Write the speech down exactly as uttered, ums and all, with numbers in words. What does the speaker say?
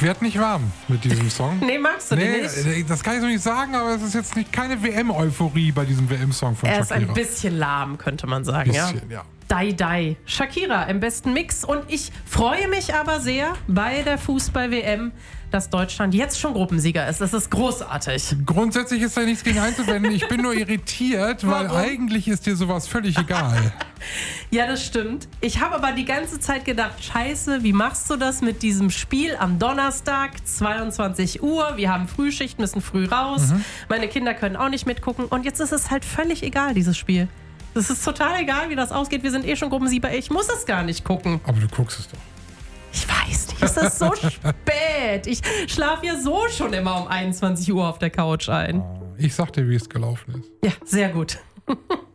werde nicht warm mit diesem Song. Nee, magst du nee, den nicht? Das kann ich so nicht sagen, aber es ist jetzt nicht keine W M-Euphorie bei diesem W M-Song von Er Shakira. ist ein bisschen lahm, könnte man sagen. Bisschen, ja. ja. Dai Dai. Shakira im besten Mix. Und ich freue mich aber sehr bei der Fußball-W M, dass Deutschland jetzt schon Gruppensieger ist. Das ist großartig. Grundsätzlich ist da nichts gegen einzuwenden. Ich bin nur irritiert, weil Warum? eigentlich ist dir sowas völlig egal. Ja, das stimmt. Ich habe aber die ganze Zeit gedacht, scheiße, wie machst du das mit diesem Spiel am Donnerstag, zweiundzwanzig Uhr? Wir haben Frühschicht, müssen früh raus. Mhm. Meine Kinder können auch nicht mitgucken. Und jetzt ist es halt völlig egal, dieses Spiel. Es ist total egal, wie das ausgeht. Wir sind eh schon Gruppensieger. Ich muss es gar nicht gucken. Aber du guckst es doch. Ich weiß nicht, es ist so spät. Ich schlafe ja so schon immer um einundzwanzig Uhr auf der Couch ein. Ich sag dir, wie es gelaufen ist. Ja, sehr gut.